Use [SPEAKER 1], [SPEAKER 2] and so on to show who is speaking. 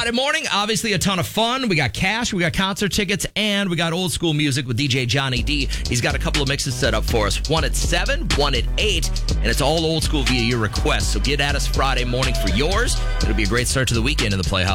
[SPEAKER 1] Friday morning, obviously a ton of fun. We got cash, we got concert tickets, and we got old school music with DJ Johnny D. He's got a couple of mixes set up for us. One at 7, one at 8, and it's all old school via your request. So get at us Friday morning for yours. It'll be a great start to the weekend in the Playhouse.